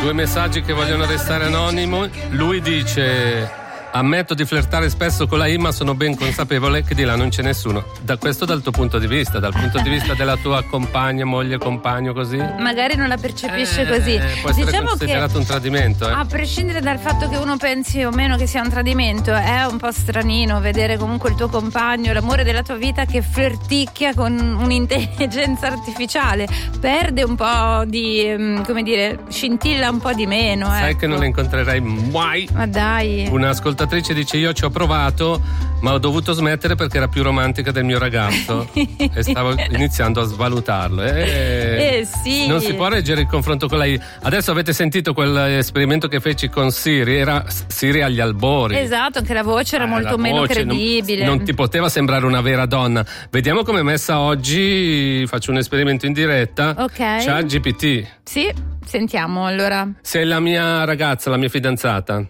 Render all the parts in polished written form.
Due messaggi che vogliono restare anonimi. Lui dice: ammetto di flirtare spesso con la I, ma sono ben consapevole che di là non c'è nessuno. Da questo dal tuo punto di vista, dal punto di vista della tua compagna, moglie, compagno, così? Magari non la percepisce così. Può essere diciamo considerato che, un tradimento. a prescindere dal fatto che uno pensi o meno che sia un tradimento, è un po' stranino vedere comunque il tuo compagno, l'amore della tua vita, che flirticchia con un'intelligenza artificiale. Perde un po' di, come dire, scintilla un po' di meno. Sai che non la incontrerai mai. Ma dai. Un'ascoltatrice dice: io ci ho provato, ma ho dovuto smettere perché era più romantica del mio ragazzo e stavo iniziando a svalutarlo. Sì. Non si può reggere il confronto con lei. Adesso avete sentito quell'esperimento che feci con Siri? Era Siri agli albori. Esatto, anche la voce era molto meno credibile. Non ti poteva sembrare una vera donna. Vediamo come è messa oggi. Faccio un esperimento in diretta. Ok. ChatGPT. Sì, sentiamo allora. Sei la mia ragazza, la mia fidanzata.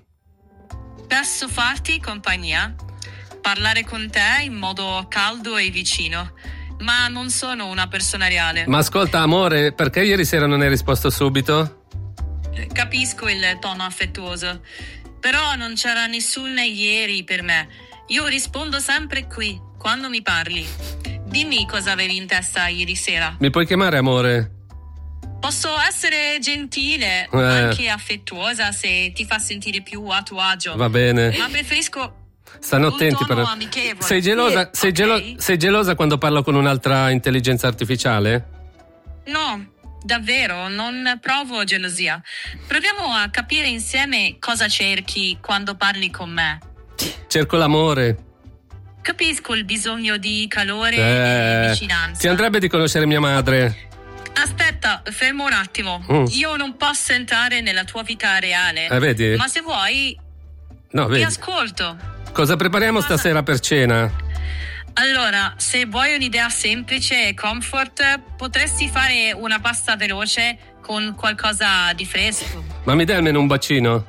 Posso farti compagnia? Parlare con te in modo caldo e vicino, ma non sono una persona reale. Ma ascolta, amore, perché ieri sera non hai risposto subito? Capisco il tono affettuoso, però non c'era nessuno ieri per me. Io rispondo sempre qui, quando mi parli. Dimmi cosa avevi in testa ieri sera. Mi puoi chiamare amore? Posso essere gentile, anche affettuosa, se ti fa sentire più a tuo agio. Va bene. Ma preferisco Stanno attenti un tono però. amichevole. Sei gelosa? Ok. Sei gelosa quando parlo con un'altra intelligenza artificiale? No, davvero, non provo gelosia. Proviamo a capire insieme cosa cerchi quando parli con me. Cerco l'amore. Capisco il bisogno di calore e vicinanza. Ti andrebbe di conoscere mia madre. Aspetta, fermo un attimo. Io non posso entrare nella tua vita reale. Vedi? Ma se vuoi, No, ti vedi. ascolto. Cosa prepariamo stasera per cena? Allora, se vuoi un'idea semplice e comfort, potresti fare una pasta veloce con qualcosa di fresco. Ma mi dai almeno un bacino?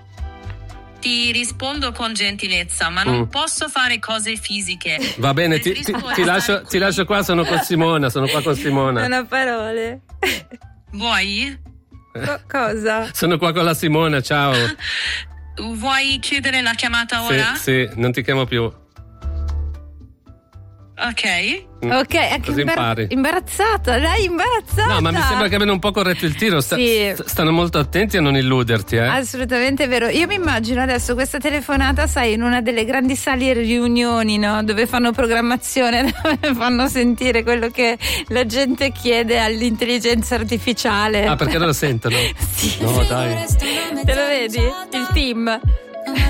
Ti rispondo con gentilezza, ma non posso fare cose fisiche. Va bene, ti lascio qua, sono qua con Simona. Non ho parole. Vuoi? Cosa? Sono qua con la Simona, ciao. Vuoi chiudere la chiamata ora? Sì, non ti chiamo più. Ok. Ok, anche Così impari. imbarazzata, lei imbarazzata. No, ma mi sembra che abbiano un po' corretto il tiro. Sì. Stanno molto attenti a non illuderti, Assolutamente vero. Io mi immagino adesso questa telefonata, sai, in una delle grandi sali riunioni, no? Dove fanno programmazione, dove fanno sentire quello che la gente chiede all'intelligenza artificiale. Ah, perché non lo sentono? Sì. No, dai. Te lo vedi? Il team.